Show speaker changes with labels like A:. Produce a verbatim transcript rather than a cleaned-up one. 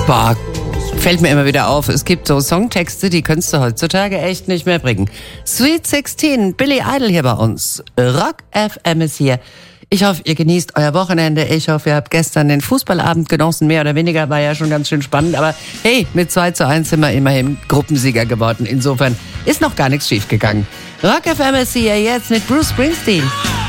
A: Boah, fällt mir immer wieder auf. Es gibt so Songtexte, die könntest du heutzutage echt nicht mehr bringen. Sweet sechzehn, Billy Idol hier bei uns. Rock F M ist hier. Ich hoffe, ihr genießt euer Wochenende. Ich hoffe, ihr habt gestern den Fußballabend genossen. Mehr oder weniger, war ja schon ganz schön spannend. Aber hey, mit zwei zu eins sind wir immerhin Gruppensieger geworden. Insofern ist noch gar nichts schiefgegangen. Rock F M ist hier jetzt mit Bruce Springsteen.